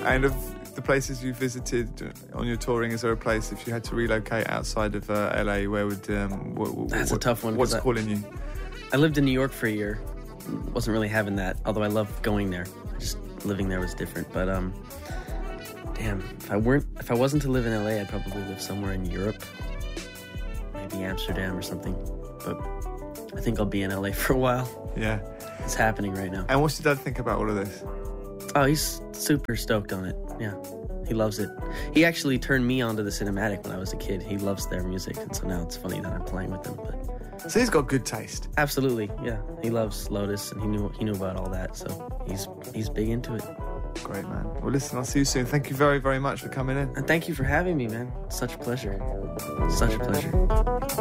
And of the places you visited on your touring, is there a place, if you had to relocate outside of LA, where would... That's a tough one. What's calling you? I lived in New York for a year. Wasn't really having that, although I loved going there. Just living there was different. But, damn, if I wasn't to live in LA, I'd probably live somewhere in Europe. Maybe Amsterdam or something. But I think I'll be in LA for a while. Yeah. It's happening right now. And what's your dad think about all of this? Oh, he's super stoked on it. Yeah, he loves it. He actually turned me onto the Cinematic when I was a kid. He loves their music, and so now it's funny that I'm playing with them. But so he's got good taste. Absolutely, yeah. He loves Lotus, and he knew about all that, so he's big into it. Great, man. Well, listen, I'll see you soon. Thank you very, very much for coming in. And thank you for having me, man. Such a pleasure. Such a pleasure.